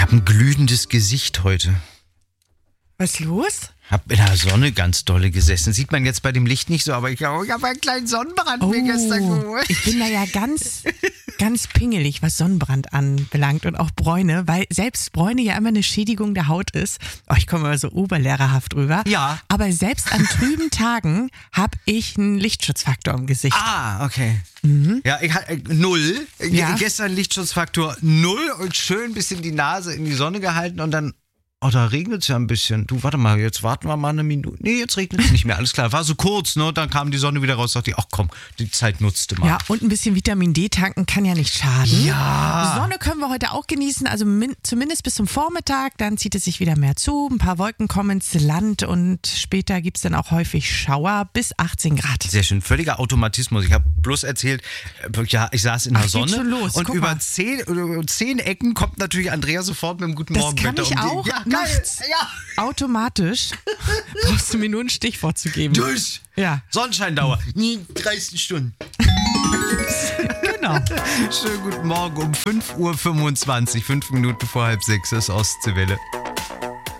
habe ein glühendes Gesicht heute. Was ist los? Hab in der Sonne ganz dolle gesessen. Sieht man jetzt bei dem Licht nicht so, aber ich glaube, ich habe einen kleinen Sonnenbrand mir gestern geholt. Ich bin da ja ganz pingelig, was Sonnenbrand anbelangt und auch Bräune, weil selbst Bräune ja immer eine Schädigung der Haut ist. Oh, ich komme immer so oberlehrerhaft rüber. Ja. Aber selbst an trüben Tagen habe ich einen Lichtschutzfaktor im Gesicht. Ah, okay. Ja, ich hatte 0. Ja. Gestern Lichtschutzfaktor 0 und schön ein bisschen die Nase in die Sonne gehalten und dann... Oh, da regnet es ja ein bisschen. Du, warte mal, jetzt warten wir mal eine Minute. Nee, jetzt regnet es nicht mehr, alles klar. War so kurz, ne? Dann kam die Sonne wieder raus, dachte ich, ach komm, die Zeit nutzte mal. Ja, und ein bisschen Vitamin D tanken kann ja nicht schaden. Ja. Sonne können wir heute auch genießen, also zumindest bis zum Vormittag. Dann zieht es sich wieder mehr zu. Ein paar Wolken kommen ins Land und später gibt es dann auch häufig Schauer bis 18 Grad. Sehr schön, völliger Automatismus. Ich habe bloß erzählt, ja, ich saß in der Ach, geht Sonne schon los. und Guck über mal. 10 Ecken kommt natürlich Andrea sofort mit dem Guten Das Morgen. kann Wetter ich um die- auch Ja, nachts ja. automatisch. Brauchst du mir nur ein Stichwort zu geben. Durch. Ja, Sonnenscheindauer. Nie 30 Stunden. genau. Schönen guten Morgen um 5:25 Uhr, 5 Minuten vor 5:30, das ist Ostseewelle.